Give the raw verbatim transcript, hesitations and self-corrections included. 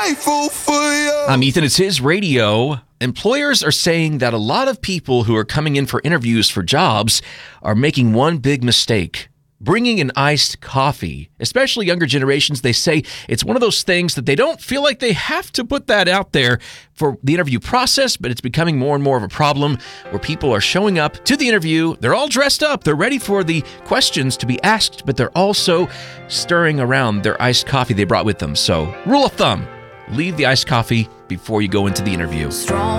grateful for you. I'm Ethan. It's His Radio. Employers are saying that a lot of people who are coming in for interviews for jobs are making one big mistake. Bringing an iced coffee, especially younger generations, they say it's one of those things that they don't feel like they have to put that out there for the interview process, but it's becoming more and more of a problem where people are showing up to the interview. They're all dressed up. They're ready for the questions to be asked, but they're also stirring around their iced coffee they brought with them. So, rule of thumb, leave the iced coffee before you go into the interview. Strong.